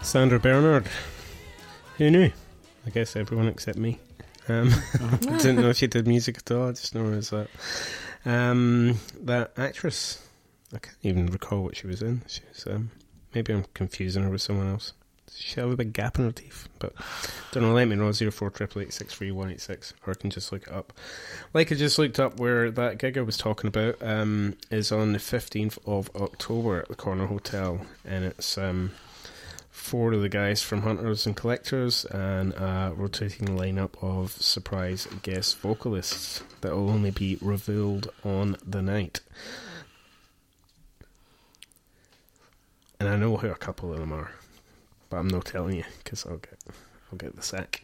Sandra Bernhard. Who knew? I guess everyone except me. I didn't know she did music at all. I just know her as that actress. I can't even recall what she was in. She was, maybe I'm confusing her with someone else. She had a big gap in her teeth, but don't know. Let me know. 0488863186, or I can just look it up. Like I just looked up where that gig I was talking about is on the 15th of October at the Corner Hotel, and it's 4 of the guys from Hunters and Collectors and a rotating lineup of surprise guest vocalists that will only be revealed on the night. And I know who a couple of them are, but I'm not telling you because I'll get the sack.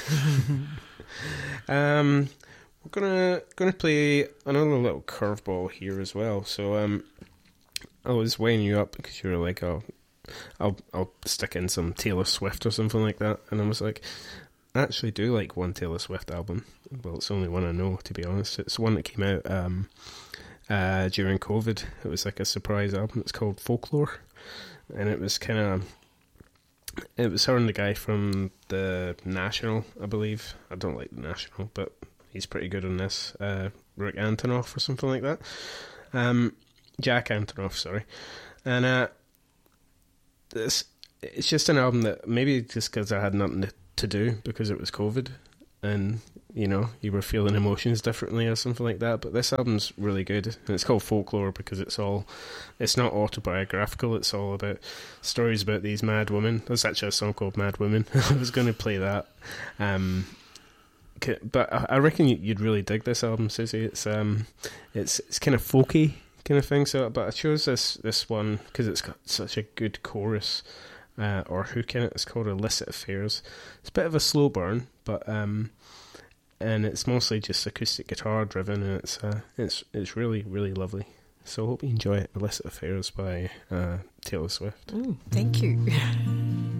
We're gonna play another little curveball here as well. So I was weighing you up because you were like, oh, I'll stick in some Taylor Swift or something like that, and I was like, I actually do like one Taylor Swift album. Well, it's the only one I know, to be honest. It's one that came out during COVID. It was like a surprise album. It's called Folklore, and it was her and the guy from the National, I believe. I don't like the National, but he's pretty good on this. Rick Antonoff or something like that. Jack Antonoff, sorry. And it's just an album that maybe just because I had nothing to do because it was COVID and, you know, you were feeling emotions differently or something like that. But this album's really good. And it's called Folklore because it's not autobiographical. It's all about stories about these mad women. There's actually a song called Mad Women. I was going to play that. But I reckon you'd really dig this album, Susie. It's kind of folky kind of thing. So, but I chose this one because it's got such a good chorus or hook in it. It's called Illicit Affairs. It's a bit of a slow burn, but and it's mostly just acoustic guitar driven, and it's really, really lovely. So I hope you enjoy it. Illicit Affairs by Taylor Swift. Thank you.